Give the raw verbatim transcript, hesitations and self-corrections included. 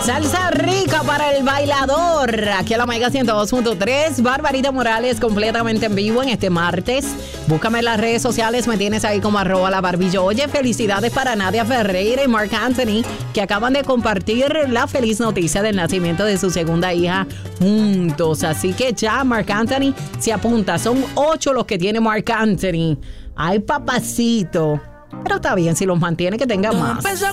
Salsa rica para el bailador. Aquí en la Mega ciento dos punto tres. Barbarita Morales completamente en vivo en este martes. Búscame en las redes sociales. Me tienes ahí como arroba la barbillo. Oye, felicidades para Nadia Ferreira y Marc Anthony, que acaban de compartir la feliz noticia del nacimiento de su segunda hija juntos. Así que ya Marc Anthony se apunta. Son ocho los que tiene Marc Anthony. Ay, papacito. Pero está bien si los mantiene, que tenga más.